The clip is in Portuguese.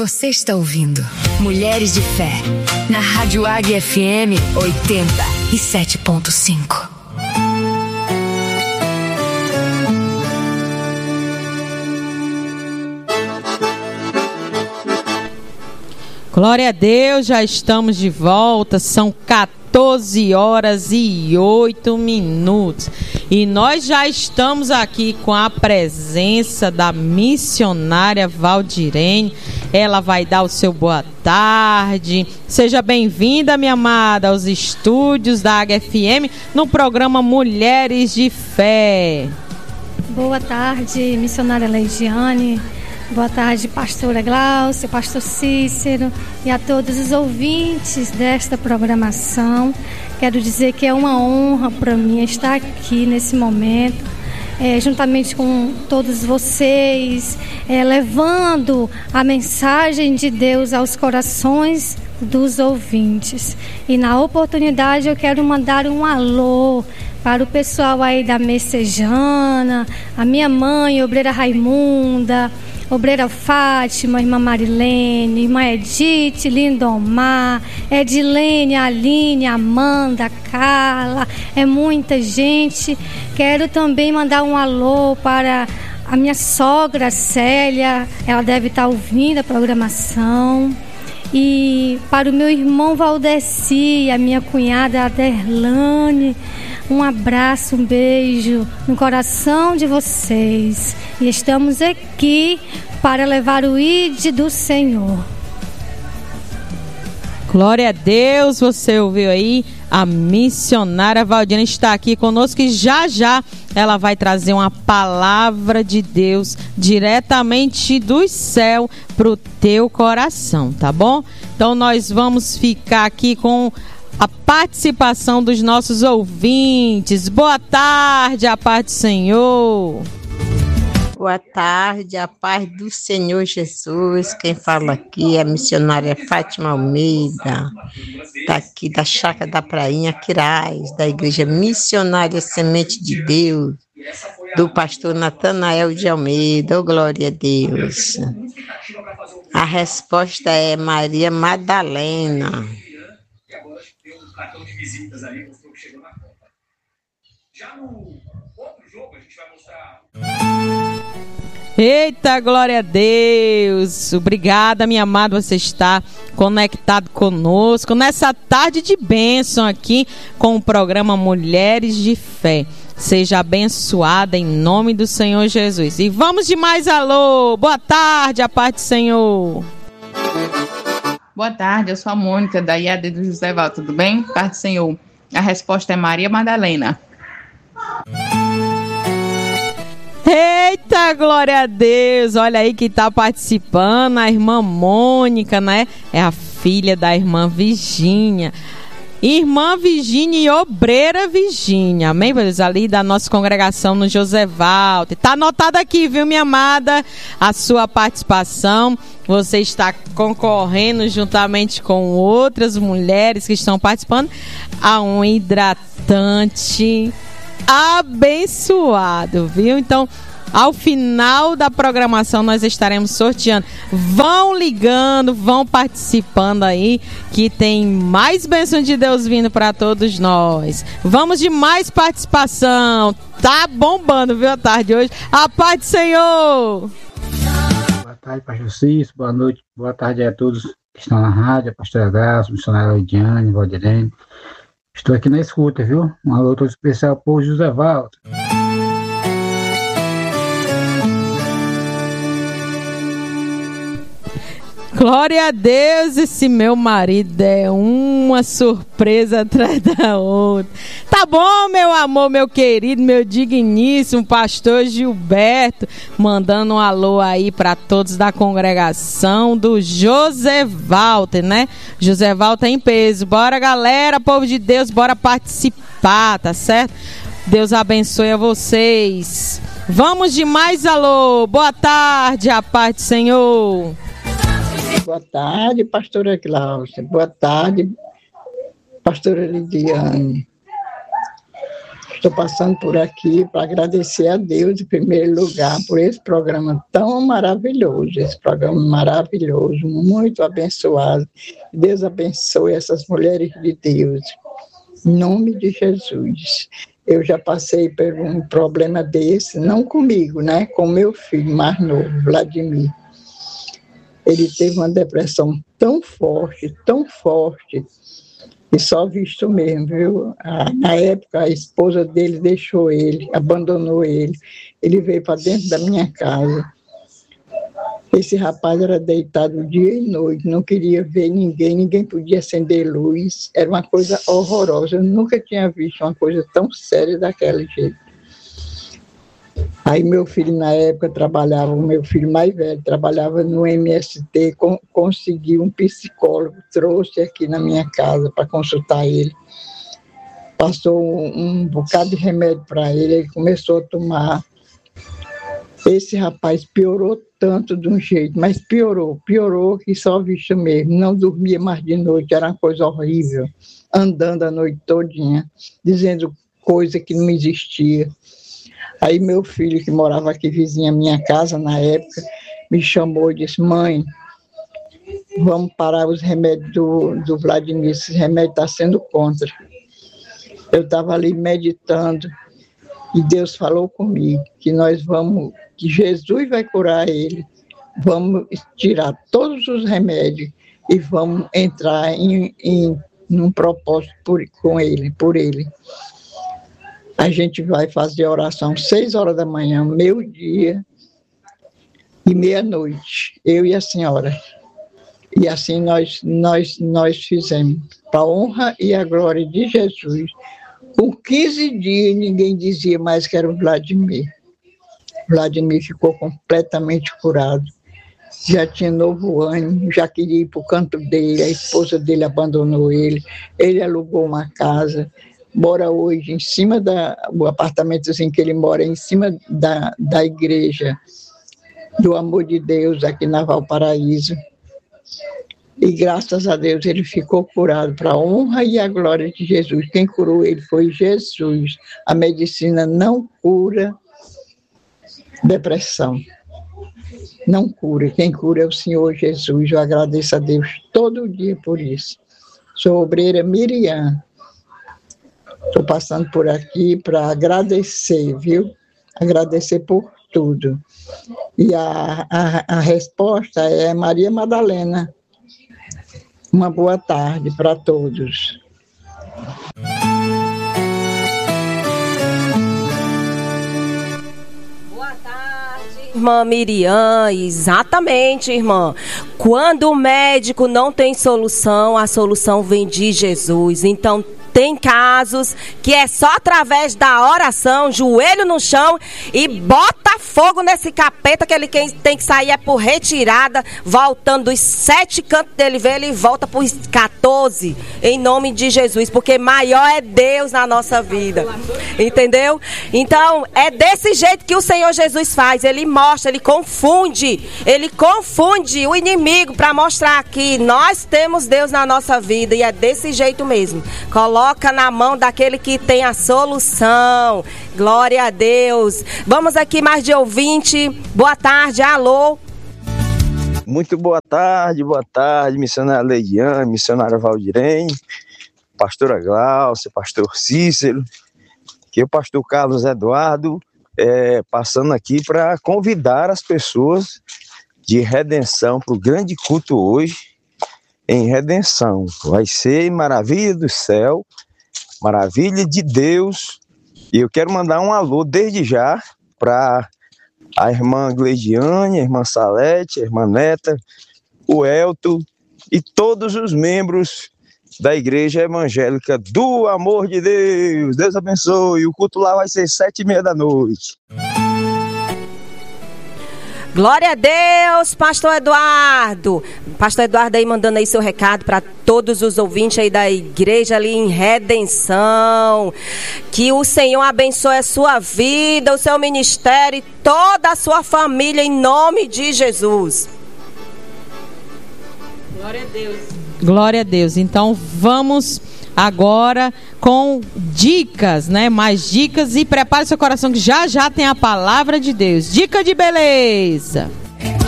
Você está ouvindo Mulheres de Fé, na Rádio Águia FM 87.5. Glória a Deus, já estamos de volta, são 14 horas e 8 minutos. E nós já estamos aqui com a presença da missionária Valdirene. Ela vai dar o seu boa tarde. Seja bem-vinda, minha amada, aos estúdios da Águia FM no programa Mulheres de Fé. Boa tarde, missionária Leidiane. Boa tarde, pastora Glaucia, pastor Cícero e a todos os ouvintes desta programação. Quero dizer que é uma honra para mim estar aqui nesse momento, juntamente com todos vocês, levando a mensagem de Deus aos corações dos ouvintes. E na oportunidade eu quero mandar um alô para o pessoal aí da Messejana, a minha mãe, obreira Raimunda, obreira Fátima, irmã Marilene, irmã Edith, Lindomar, Edilene, Aline, Amanda, Carla, é muita gente. Quero também mandar um alô para a minha sogra Célia, ela deve estar ouvindo a programação. E para o meu irmão Valdeci, a minha cunhada Aderlane, um abraço, um beijo no coração de vocês. E estamos aqui para levar o ID do Senhor. Glória a Deus, você ouviu aí? A missionária Valdirene está aqui conosco e já ela vai trazer uma palavra de Deus diretamente do céu para o teu coração, tá bom? Então nós vamos ficar aqui com a participação dos nossos ouvintes. Boa tarde, a paz do Senhor. Boa tarde, a paz do Senhor Jesus. Quem fala aqui é a missionária Fátima Almeida, daqui da Chácara da Prainha, Quirais, da Igreja Missionária Semente de Deus, do pastor Natanael de Almeida. Oh, glória a Deus. A resposta é Maria Madalena. Cartão de visitas ali, mostrou que chegou na Copa. Já no outro jogo, a gente vai mostrar. Eita, glória a Deus. Obrigada, minha amada, você está conectado conosco nessa tarde de bênção aqui com o programa Mulheres de Fé. Seja abençoada em nome do Senhor Jesus. E vamos de mais alô. Boa tarde, a paz do Senhor. Boa tarde, eu sou a Mônica, da IAD do José Val, tudo bem? Paz do Senhor. A resposta é Maria Madalena. Eita, glória a Deus! Olha aí que está participando, a irmã Mônica, né? É a filha da irmã Virgínia. Irmã Virgínia e obreira Virgínia, amém, Deus? Ali da nossa congregação no José Valter. Está anotado aqui, viu, minha amada, a sua participação. Você está concorrendo juntamente com outras mulheres que estão participando a um hidratante abençoado, viu? Então, ao final da programação nós estaremos sorteando. Vão ligando, vão participando aí, que tem mais bênção de Deus vindo para todos nós. Vamos de mais participação. Tá bombando, viu, a tarde hoje. A paz do Senhor! Boa tarde, pastor Cícero. Boa noite. Boa tarde a todos que estão na rádio. A pastora Graça, a missionária Lidiane, Valdirene. Estou aqui na escuta, viu? Um alô todo especial para o José Valter. Glória a Deus, esse meu marido é uma surpresa atrás da outra. Tá bom, meu amor, meu querido, meu digníssimo pastor Gilberto, mandando um alô aí para todos da congregação do José Valter, né? José Valter em peso. Bora, galera, povo de Deus, bora participar, tá certo? Deus abençoe a vocês. Vamos de mais alô. Boa tarde, a paz do Senhor. Boa tarde, pastora Glaucia. Boa tarde, pastora Lidiane. Estou passando por aqui para agradecer a Deus, em primeiro lugar, por esse programa tão maravilhoso, muito abençoado. Deus abençoe essas mulheres de Deus, em nome de Jesus. Eu já passei por um problema desse, não comigo, né? Com meu filho mais novo, Vladimir. Ele teve uma depressão tão forte, e só visto mesmo, viu? Na época, a esposa dele deixou ele, abandonou ele. Ele veio para dentro da minha casa. Esse rapaz era deitado dia e noite, não queria ver ninguém podia acender luz. Era uma coisa horrorosa. Eu nunca tinha visto uma coisa tão séria daquele jeito. Aí meu filho, na época, trabalhava, o meu filho mais velho, trabalhava no MST, conseguiu um psicólogo, trouxe aqui na minha casa para consultar ele. Passou um bocado de remédio para ele começou a tomar. Esse rapaz piorou tanto de um jeito, mas piorou que só visto mesmo. Não dormia mais de noite, era uma coisa horrível. Andando a noite todinha, dizendo coisa que não existia. Aí meu filho, que morava aqui vizinho à minha casa na época, me chamou e disse: mãe, vamos parar os remédios do Vladimir, esse remédio está sendo contra. Eu estava ali meditando e Deus falou comigo que que Jesus vai curar ele, vamos tirar todos os remédios e vamos entrar num propósito por ele. A gente vai fazer oração 6 horas da manhã, meio-dia e meia-noite, eu e a senhora. E assim nós fizemos, para a honra e a glória de Jesus. Por 15 dias ninguém dizia mais que era o Vladimir. Vladimir ficou completamente curado. Já tinha novo ânimo, já queria ir para o canto dele, a esposa dele abandonou ele alugou uma casa. Mora hoje em cima o apartamentozinho que ele mora em cima da igreja do Amor de Deus, aqui na Valparaíso. E graças a Deus ele ficou curado para a honra e a glória de Jesus. Quem curou ele foi Jesus. A medicina não cura depressão. Não cura. Quem cura é o Senhor Jesus. Eu agradeço a Deus todo dia por isso. Sou obreira Miriam. Estou passando por aqui para agradecer, viu? Agradecer por tudo. E a resposta é Maria Madalena. Uma boa tarde para todos. Boa tarde, irmã Miriam. Exatamente, irmã. Quando o médico não tem solução, a solução vem de Jesus. Então, tem casos que é só através da oração, joelho no chão e bota fogo nesse capeta que ele tem que sair é por retirada, voltando dos 7 cantos dele, ele volta para os 14, em nome de Jesus, porque maior é Deus na nossa vida, entendeu? Então, é desse jeito que o Senhor Jesus faz, ele mostra, ele confunde o inimigo para mostrar que nós temos Deus na nossa vida e é desse jeito mesmo. Coloca na mão daquele que tem a solução. Glória a Deus. Vamos aqui mais de ouvinte. Boa tarde, alô. Muito boa tarde, missionária Leidiane, missionária Valdirene, pastora Glaucia, pastor Cícero, que é o pastor Carlos Eduardo, passando aqui para convidar as pessoas de Redenção para o grande culto hoje, em Redenção. Vai ser maravilha do céu, maravilha de Deus. E eu quero mandar um alô desde já para a irmã Gleidiane, a irmã Salete, a irmã Neta, o Elton e todos os membros da Igreja Evangélica do Amor de Deus. Deus abençoe. O culto lá vai ser 7h30 da noite. Glória a Deus, pastor Eduardo. Pastor Eduardo aí mandando aí seu recado para todos os ouvintes aí da igreja ali em Redenção. Que o Senhor abençoe a sua vida, o seu ministério e toda a sua família em nome de Jesus. Glória a Deus. Glória a Deus. Então vamos agora com dicas, né? Mais dicas, e prepare seu coração que já já tem a palavra de Deus. Dica de beleza.